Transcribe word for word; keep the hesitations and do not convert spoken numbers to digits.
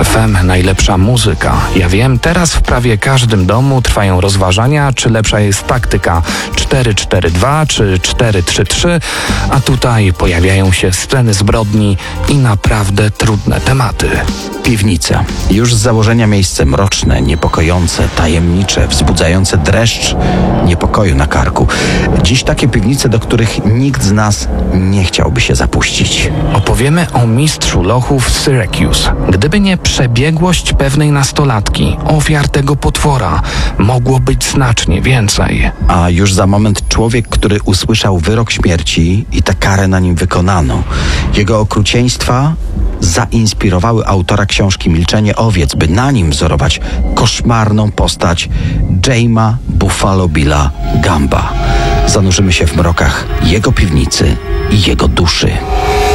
F M, najlepsza muzyka. Ja wiem, teraz w prawie każdym domu trwają rozważania, czy lepsza jest taktyka cztery cztery dwa czy cztery trzy trzy, a tutaj pojawiają się sceny zbrodni i naprawdę trudne tematy. Piwnica. Już z założenia miejsce mroczne, niepokojące, tajemnicze, wzbudzające dreszcz niepokoju na karku. Dziś takie piwnice, do których nikt z nas nie chciałby się zapuścić. Opowiemy o mistrzu lochów z Syracuse. Gdyby nie przebiegłość pewnej nastolatki, ofiar tego potwora mogło być znacznie więcej. A już za moment człowiek, który usłyszał wyrok śmierci i tę karę na nim wykonano. Jego okrucieństwa zainspirowały autora książki Milczenie owiec, by na nim wzorować koszmarną postać Jamesa Buffalo Billa Gamba. Zanurzymy się w mrokach jego piwnicy i jego duszy.